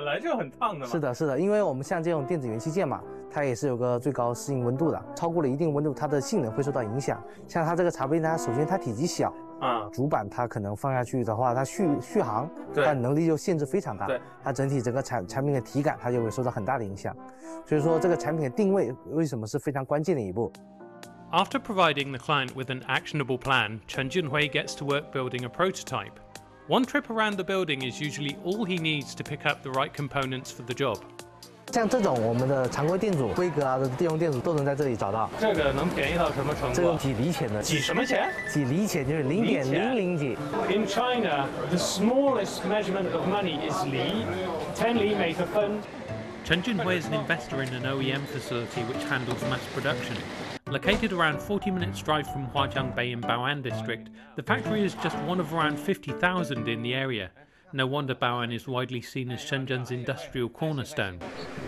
来就很烫的嘛。 是的，是的，因为我们像这种电子元器件嘛，它也是有个最高适应温度的，超过了一定温度，它的性能会受到影响。像它这个茶杯呢，首先它体积小。主板它可能放下去的话，它续航，它的能力就限制非常大。 对， 它整体整个产品的体感，它就会受到很大的影响。所以说，这个产品的定位为什么是非常关键的一步。 After providing the client with an actionable plan, Chen Junhui gets to work building a prototype. One trip around the building is usually all he needs to pick up the right components for the job. 像这种我们的常规电阻、规格的电容电阻都能在这里找到。 这个能便宜到什么程度？ 这个几厘钱的。 几什么钱？ 几厘钱就是0.00几。 In China, the smallest measurement of money is li. 10厘每个分。 Chen Junhui is an investor in an OEM facility which handles mass production. Located around 40 minutes drive from Huaqiangbei in Bao'an district, the factory is just one of around 50,000 in the area. No wonder Bao'an is widely seen as Shenzhen's industrial cornerstone.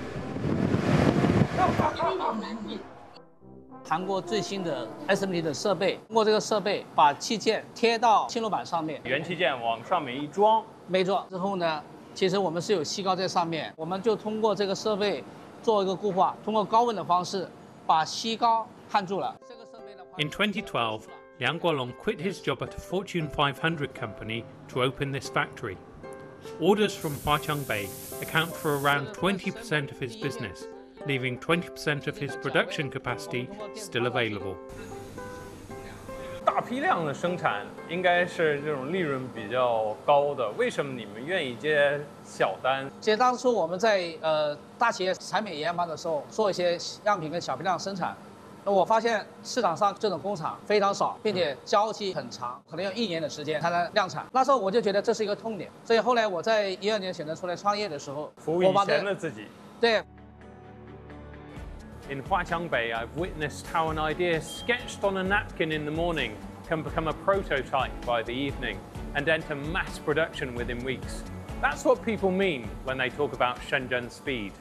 韩国最新的 SMT 的设备，通过这个设备把器件贴到新楼板上面， 元器件往上面一装， 没装之后呢，其实我们是有锡膏在上面，我们就通过这个设备做一个固化，通过高温的方式把锡膏焊住了。这个设备的话 In 2012, Liang Guolong quit his job at a Fortune 500 company to open this factory. Orders from Huaqiangbei account for around 20% of his business, leaving 20% of his production capacity still available. 大批量的生产应该是这种利润比较高的，为什么你们愿意接小单？ 其实当初我们在大企业产品研发的时候，做一些样品跟小批量生产。我发现市场上这种工厂非常少，并且交期很长，可能要1年的时间才能量产。那时候我就觉得这是一个痛点，所以后来我在12年选择出来创业的时候， 服务以前的自己。 对。 In Huaqiangbei, I've witnessed how an idea sketched on a napkin in the morning can become a prototype by the evening and enter mass production within weeks. That's what people mean when they talk about Shenzhen speed.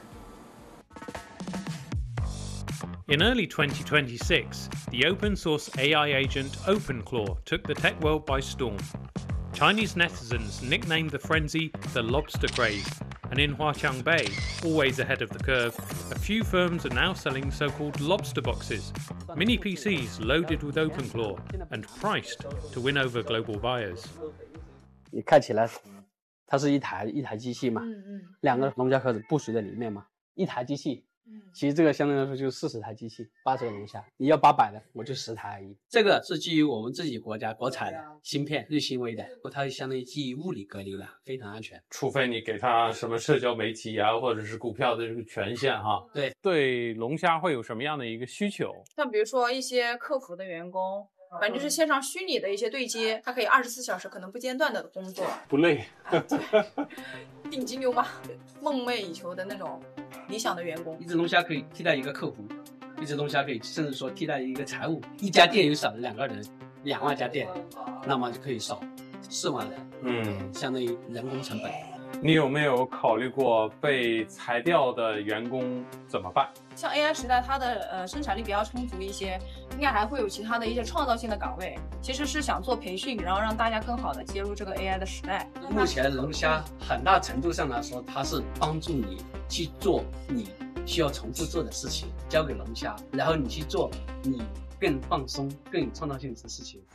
In early 2026, the open-source AI agent OpenClaw took the tech world by storm. Chinese netizens nicknamed the frenzy the lobster craze, and in Huaqiangbei, always ahead of the curve, a few firms are now selling so-called lobster boxes, mini PCs loaded with OpenClaw and priced to win over global buyers. 你看起来它是一台机器嘛，2个农家壳子部署在里面嘛，一台机器。其实这个相对来说就是40台机器，80个龙虾，你要800的，我就10台而已。这个是基于我们自己国家国产的芯片，日新微的，它相当于基于物理隔离了，非常安全。 除非你给它什么社交媒体啊，或者是股票的这个权限哈。对龙虾会有什么样的一个需求？ 像比如说一些客服的员工。反正就是线上虚拟的一些对接，它可以24小时可能不间断的工作， 不累。 顶级牛马，梦寐以求的那种理想的员工。 一只龙虾可以替代一个客服，一只龙虾可以甚至说替代一个财务。一家店有少了2个人，2万家店，那么就可以少4万人，相当于人工成本。 你有没有考虑过被裁掉的员工怎么办？ 像 AI 时代，它的生产力比较充足一些，应该还会有其他的一些创造性的岗位。其实是想做培训，然后让大家更好的接入这个 AI 的时代。 目前龙虾很大程度上来说，它是帮助你去做你需要重复做的事情，交给龙虾，然后你去做你更放松、更有创造性的事情。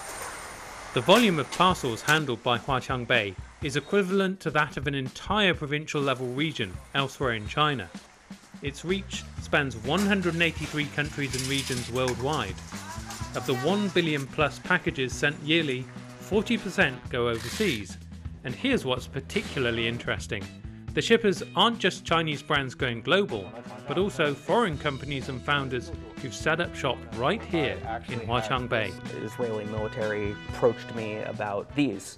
The volume of parcels handled by Huaqiangbei is equivalent to that of an entire provincial level region elsewhere in China. Its reach spans 183 countries and regions worldwide. Of the 1 billion plus packages sent yearly, 40% go overseas. And here's what's particularly interesting. The shippers aren't just Chinese brands going global, but also foreign companies and founders who've set up shop right here in Huaqiangbei. The Israeli military approached me about these.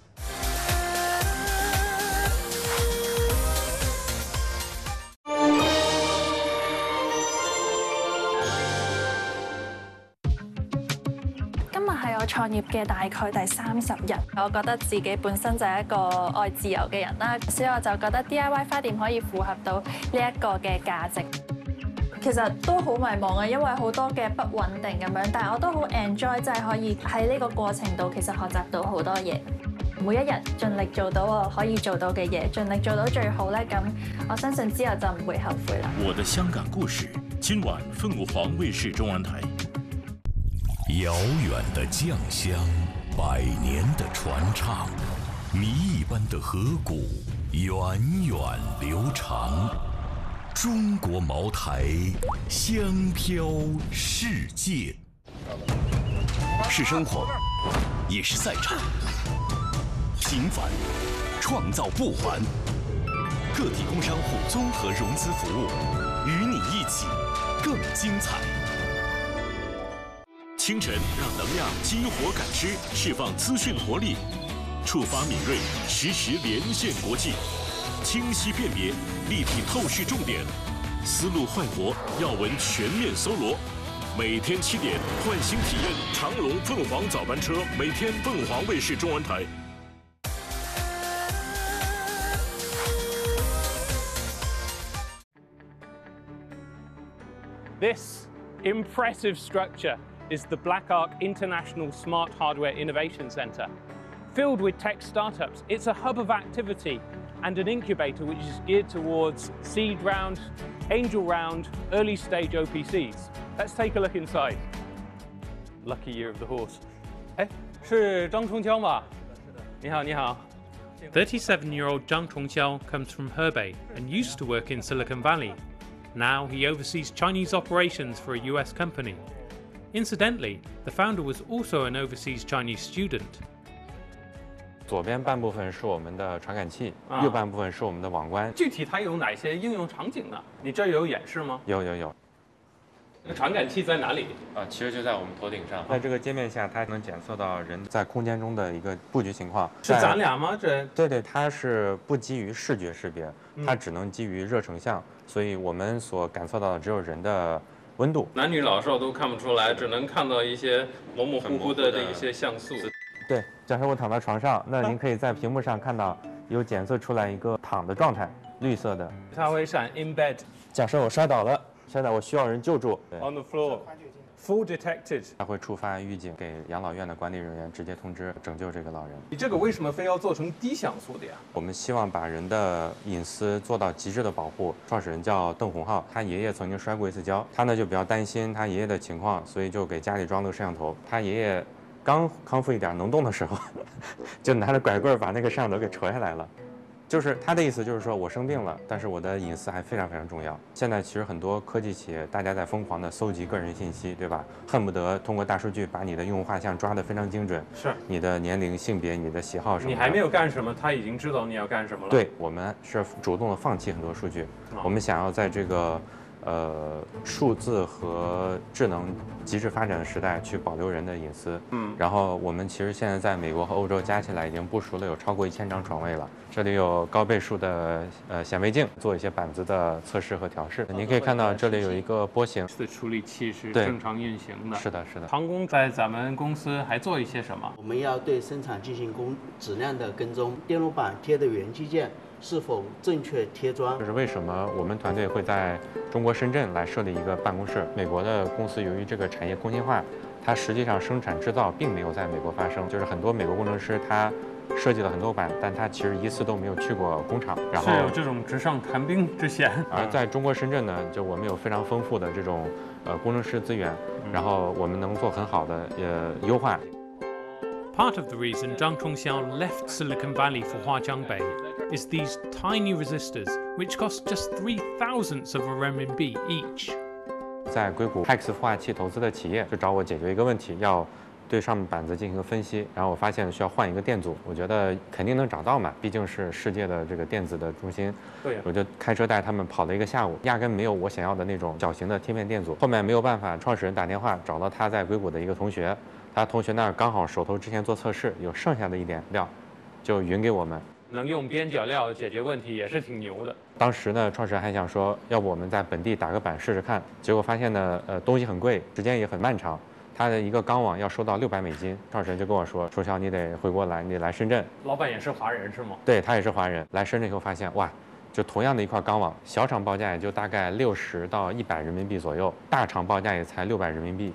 Today 係我創業嘅大概第30日，我覺得自己本身就係一個愛自由嘅人啦，所以我就覺得 DIY 花店可以符合到呢一個嘅價值。其實都好迷茫啊，因為好多嘅不穩定咁樣，但係我都好 enjoy， 即係可以喺呢個過程度其實學習到好多嘢。 每一日盡力做到我可以做到嘅嘢，盡力做到最好咧，咁我相信之後就唔會後悔啦。 我的香港故事，今晚凤凰卫视中文台。遥远的酱香，百年的传唱，谜一般的河谷，源远流长。中国茅台，香飘世界。是生活，也是赛场。平凡，创造不还。个体工商户综合融资服务，与你一起更精彩。清晨让能量激活感知，释放资讯活力，触发敏锐，实时连线国际，清晰辨别，立体透视重点，思路焕活，要闻全面搜罗。每天7点，唤醒体验长隆凤凰早班车，每天凤凰卫视中文台。 This impressive structure is the Black Arc International Smart Hardware Innovation Centre. Filled with tech startups, it's a hub of activity and an incubator which is geared towards seed round, angel round, early stage OPCs. Let's take a look inside. Lucky year of the horse. 哎，是张崇娇吗？你好，你好。 37-year-old Zhang Chongqiao comes from Hebei and used to work in Silicon Valley. Now he oversees Chinese operations for a US company. Incidentally, the founder was also an overseas Chinese student. 左边半部分是我们的传感器，右半部分是我们的网关。 具体它有哪些应用场景呢？你这有演示吗？ 有。 那传感器在哪里？ 其实就在我们头顶上，在这个界面下，它能检测到人在空间中的一个布局情况。 是咱俩吗？这？ 对，它是不基于视觉识别，它只能基于热成像，所以我们所感测到的只有人的温度。 男女老少都看不出来，只能看到一些模模糊糊的这一些像素。 对，假设我躺在床上，那您可以在屏幕上看到有检测出来一个躺的状态，绿色的。 它会闪 in bed。 假设我摔倒了。 现在我需要人救助。 On the floor, full detected。 它会触发预警，给养老院的管理人员直接通知拯救这个老人。 你这个为什么非要做成低像素的呀？ 我们希望把人的隐私做到极致的保护。创始人叫邓洪浩，他爷爷曾经摔过一次跤，他呢就比较担心他爷爷的情况，所以就给家里装了个摄像头。他爷爷刚康复一点能动的时候，就拿着拐棍把那个摄像头给扯下来了。 就是他的意思，就是说我生病了，但是我的隐私还非常非常重要。现在其实很多科技企业，大家在疯狂的搜集个人信息，对吧？恨不得通过大数据把你的用户画像抓得非常精准， 是你的年龄、性别、你的喜好什么的。 你还没有干什么，他已经知道你要干什么了。 对，我们是主动的放弃很多数据，我们想要在这个数字和智能极致发展的时代去保留人的隐私。然后我们其实现在在美国和欧洲加起来已经部署了有超过1000张床位了。 这里有高倍数的显微镜，做一些板子的测试和调试。您可以看到这里有一个波形的处理器是正常运行的。 是的。 唐工在咱们公司还做一些什么？ 我们要对生产进行质量的跟踪，电路板贴的元器件是否正确贴装。 这是为什么我们团队会在中国深圳来设立一个办公室？美国的公司由于这个产业空心化，它实际上生产制造并没有在美国发生，就是很多美国工程师他。 设计了很多版，但他其实一次都没有去过工厂，然后是有这种纸上谈兵之嫌。 而在中国深圳呢，就我们有非常丰富的这种工程师资源，然后我们能做很好的优化。 Part of the reason Zhang Chongqiao left Silicon Valley for Huaqiangbei is these tiny resistors, which cost just 0.003 of a renminbi each. 在硅谷 Hex 孵化器投资的企业就找我解决一个问题，要。 对上面板子进行个分析，然后我发现需要换一个电阻，我觉得肯定能找到嘛，毕竟是世界的这个电子的中心。 对， 我就开车带他们跑了一个下午，压根没有我想要的那种小型的贴片电阻。后面没有办法，创始人打电话找到他在硅谷的一个同学，他同学那儿刚好手头之前做测试有剩下的一点料，就匀给我们。 能用边角料解决问题也是挺牛的。 当时呢，创始人还想说，要不我们在本地打个板试试看，结果发现呢，东西很贵，时间也很漫长。 他的一个钢网要收到600美金，创始人就跟我说：“楚乔，你得回国来，你得来深圳。” 老板也是华人是吗？ 对，他也是华人。来深圳以后发现，哇，就同样的一块钢网，小厂报价也就大概60到100人民币左右，大厂报价也才600人民币。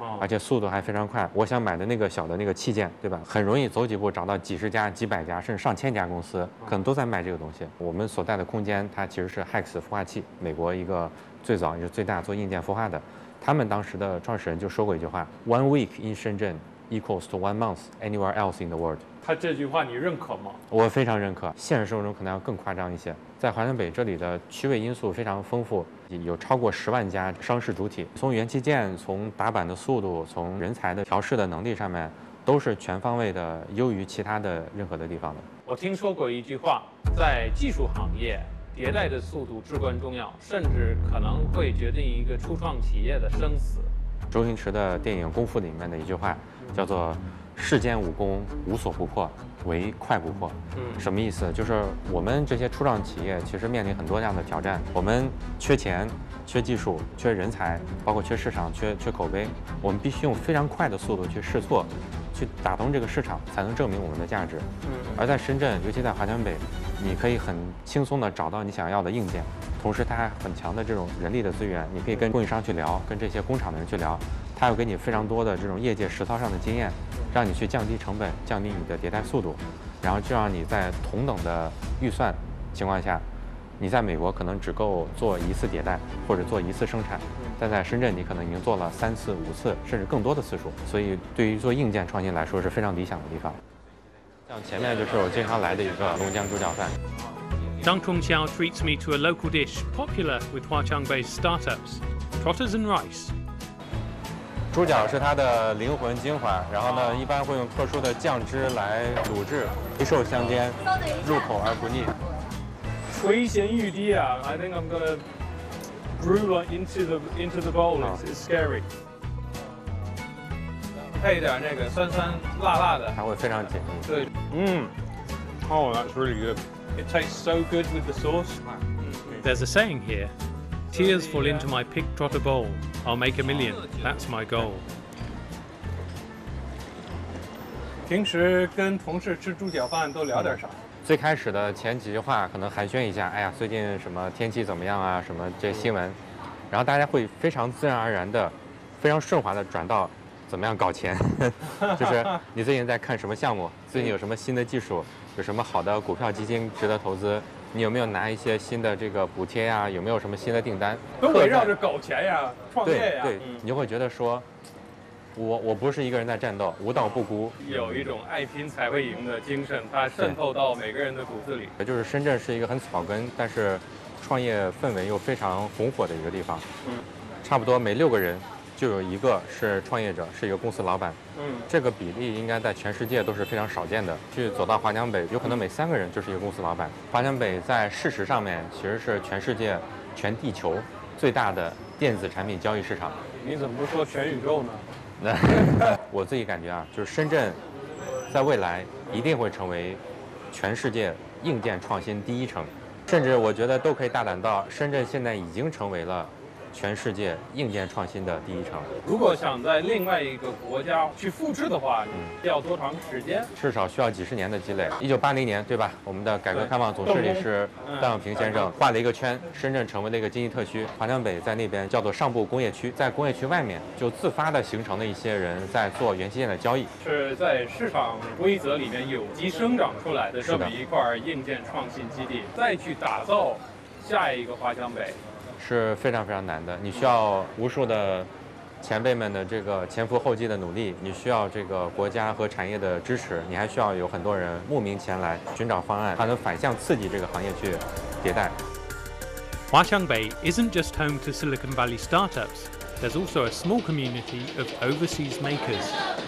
而且速度还非常快。我想买的那个小的那个器件，对吧？很容易走几步找到几十家、几百家，甚至上千家公司，可能都在卖这个东西。我们所在的空间，它其实是 HYX 孵化器，美国一个最早也是最大做硬件孵化的。他们当时的创始人就说过一句话 ：“One week in Shenzhen equals to 1 month anywhere else in the world。” 他这句话你认可吗？ 我非常认可。现实生活中可能要更夸张一些。在华强北这里的区位因素非常丰富，有超过10万家商事主体。从元器件、从打板的速度、从人才的调试的能力上面，都是全方位的优于其他的任何的地方的。 我听说过一句话，在技术行业，迭代的速度至关重要，甚至可能会决定一个初创企业的生死。 周星驰的电影《功夫》里面的一句话叫做“世间武功无所不破，唯快不破”。什么意思？就是我们这些初创企业其实面临很多这样的挑战，我们缺钱、缺技术、缺人才，包括缺市场、缺口碑，我们必须用非常快的速度去试错，去打通这个市场，才能证明我们的价值。而在深圳，尤其在华强北，你可以很轻松地找到你想要的硬件，同时它还很强的这种人力的资源，你可以跟供应商去聊，跟这些工厂的人去聊，他会给你非常多的这种业界实操上的经验，让你去降低成本，降低你的迭代速度，然后就让你在同等的预算情况下，你在美国可能只够做1次迭代或者做1次生产，但在深圳你可能已经做了3次、5次甚至更多的次数，所以对于做硬件创新来说是非常理想的地方。像前面就是我经常来的一个龙江猪脚饭。 Deng Tongxiao treats me to a local dish popular with Huaqiangbei's startups, trotters and rice. 猪脚是它的灵魂精华，然后呢，一般会用特殊的酱汁来卤制，肥瘦相间，入口而不腻。 垂涎欲滴啊 ！I think I'm gonna drool into the bowl. It's scary. 配一点那个酸酸辣辣的， 它会非常解腻。 对，Oh, that's really good. It tastes so good with the sauce. There's a saying here. Tears fall into my pig trotter bowl. I'll make a million. That's my goal. 平时跟同事吃猪脚饭都聊点啥？ 最开始的前几句话可能寒暄一下，哎呀，最近什么天气怎么样啊，什么这些新闻，然后大家会非常自然而然的、非常顺滑的转到怎么样搞钱，就是你最近在看什么项目，最近有什么新的技术，有什么好的股票基金值得投资。你有没有拿一些新的这个补贴呀？有没有什么新的订单？ 都围绕着搞钱呀、创业呀。 对，你就会觉得说，我不是一个人在战斗，无道不孤。 有一种爱拼才会赢的精神，它渗透到每个人的骨子里。 也就是深圳是一个很草根，但是创业氛围又非常红火的一个地方。差不多每6个人就有1个是创业者，是一个公司老板。这个比例应该在全世界都是非常少见的。去走到华强北，有可能每3个人就是一个公司老板。华强北在事实上面其实是全世界、全地球最大的电子产品交易市场。 你怎么不说全宇宙呢？ 我自己感觉啊，就是深圳在未来一定会成为全世界硬件创新第1城，甚至我觉得都可以大胆到深圳现在已经成为了全世界硬件创新的第1城。 如果想在另外一个国家去复制的话，要多长时间？ 至少需要几十年的积累。1980年，对吧？我们的改革开放总书记是邓小平先生画了一个圈，深圳成为了一个经济特区，华强北在那边叫做上部工业区，在工业区外面就自发的形成了一些人在做元器件的交易， 是在市场规则里面有机生长出来的这么一块硬件创新基地，再去打造下一个华强北。 是非常非常难的，你需要无数的前辈们的这个前赴后继的努力，你需要这个国家和产业的支持，你还需要有很多人慕名前来寻找方案，它能反向刺激这个行业去迭代。 Huaqiangbei isn't just home to Silicon Valley startups. There's also a small community of overseas makers.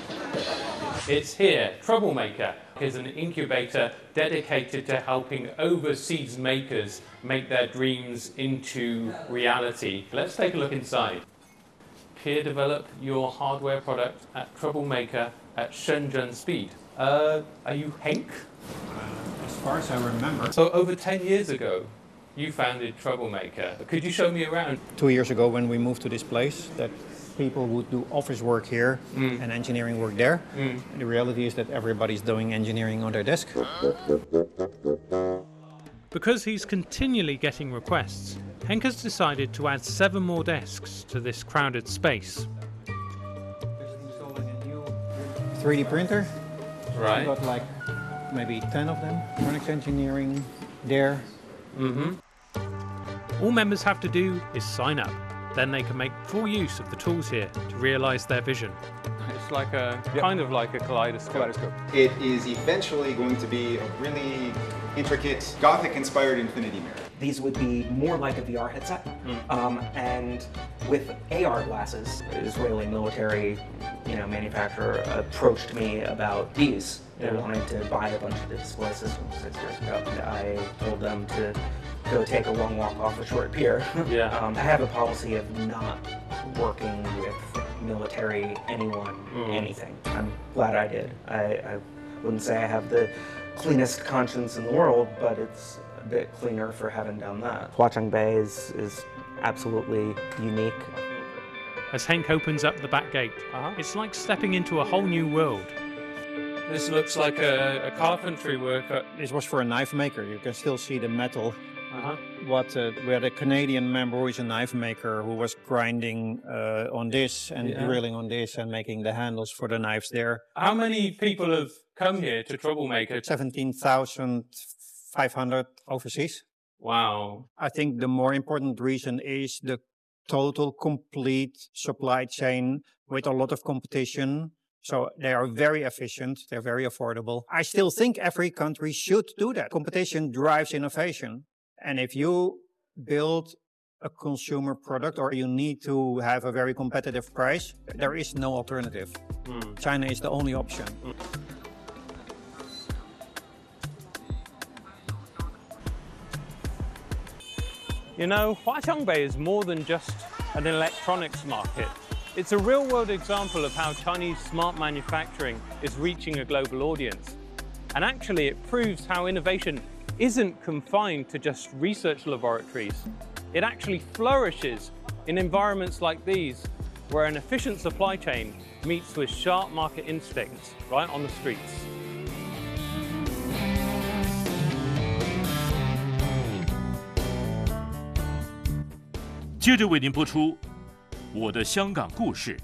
It's here. Troublemaker is an incubator dedicated to helping overseas makers make their dreams into reality. Let's take a look inside. Peer develop your hardware product at Troublemaker at Shenzhen Speed. Are you Henk? As far as I remember. So over 10 years ago, you founded Troublemaker. Could you show me around? 2 years ago when we moved to this place, that people would do office work here and engineering work there. And the reality is that everybody's doing engineering on their desk. Because he's continually getting requests, Henk has decided to add 7 more desks to this crowded space. 3D printer. Right. We've got like maybe 10 of them. Electronics engineering there. All members have to do is sign up. Then they can make full use of the tools here to realise their vision. It's like a kind of like a kaleidoscope. It is eventually going to be a really intricate Gothic-inspired infinity mirror. These would be more like a VR headset, and with AR glasses. The Israeli military, manufacturer approached me about these. They wanted to buy a bunch of the display systems 6 years ago. And I told them to go take a long walk off a short pier. I have a policy of not working with military, anyone, anything. I'm glad I did. I wouldn't say I have the cleanest conscience in the world, but it's a bit cleaner for having done that. Huaqiangbei is absolutely unique. As Henk opens up the back gate, it's like stepping into a whole new world. This looks like a carpentry worker. This was for a knife maker. You can still see the metal. We had a Canadian member who is a knife maker who was grinding on this and drilling on this and making the handles for the knives there. How many people have come here to Troublemaker? 17,500 overseas. Wow. I think the more important reason is the total complete supply chain with a lot of competition. So they are very efficient, they're very affordable. I still think every country should do that. Competition drives innovation. And if you build a consumer product or you need to have a very competitive price, there is no alternative. China is the only option. Huaqiangbei is more than just an electronics market. It's a real-world example of how Chinese smart manufacturing is reaching a global audience. And actually, it proves how innovation isn't confined to just research laboratories. It actually flourishes in environments like these, where an efficient supply chain meets with sharp market instincts right on the streets. 接着为您播出《我的香港故事》。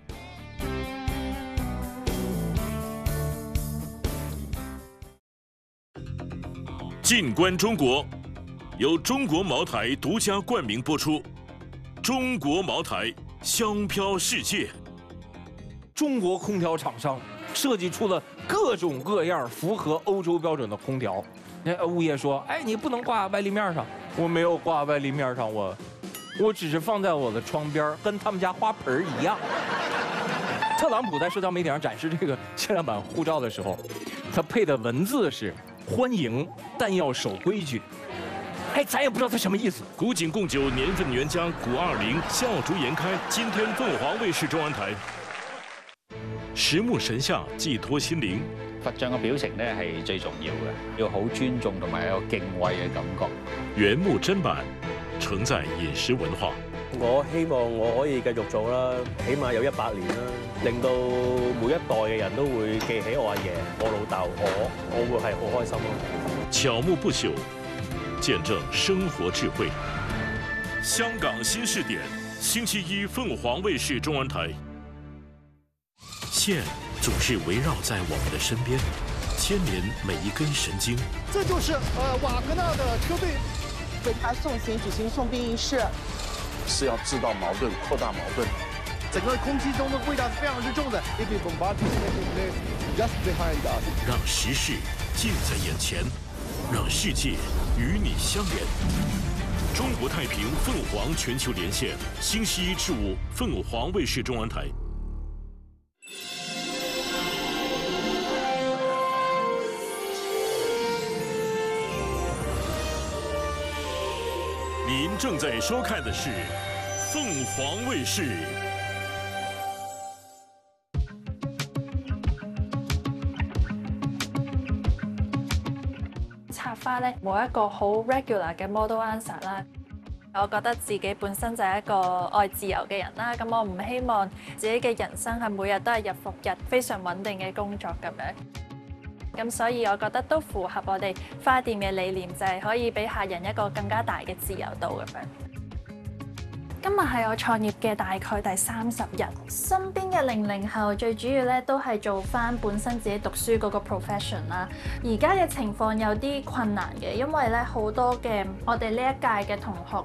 静观中国，由中国茅台独家冠名播出。中国茅台，香飘世界。 中国空调厂商设计出了各种各样符合欧洲标准的空调。物业说：“哎，你不能挂外立面上。”我没有挂外立面上，我只是放在我的窗边，跟他们家花盆一样。特朗普在社交媒体上展示这个限量版护照的时候，他配的文字是“欢迎，但要守规矩”。哎，咱也不知道他什么意思。 古井贡酒年份原浆古20笑逐颜开，今天凤凰卫視中文台。實木神像寄託心靈。 佛像嘅表情咧係最重要嘅，要好尊重同埋有敬畏嘅感覺。 原木砧板承載飲食文化。 我希望我可以繼續做啦，起碼有100年啦，令到每一代嘅人都會記起我阿爺、我老豆，我會係好開心咯。 巧木不朽，見證生活智慧。香港新視點，星期一鳳凰衛視中文台。線總是圍繞在我們的身邊，牽連每一根神經。 這就是瓦格納的車隊為他送行舉行送兵儀式， 是要製造矛盾、擴大矛盾。 整個空氣中的味道是非常之重的。 讓時事近在眼前，讓世界與你相連。中國太平鳳凰全球連線，星期一至五，鳳凰衛視中文台。您正在收看的是鳳凰衛視。 插花咧冇一個好 regular 嘅 model answer 啦。我覺得自己本身就係一個愛自由嘅人啦，咁我唔希望自己嘅人生係每日都係日復日非常穩定嘅工作咁樣。咁所以我覺得都符合我哋花店嘅理念，就係可以俾客人一個更加大嘅自由度咁樣。 今日係我創業嘅大概第30日，身邊嘅00後最主要咧都係做翻本身自己讀書嗰個 profession 啦。而家嘅情況有啲困難嘅，因為咧好多嘅我哋呢一屆嘅同學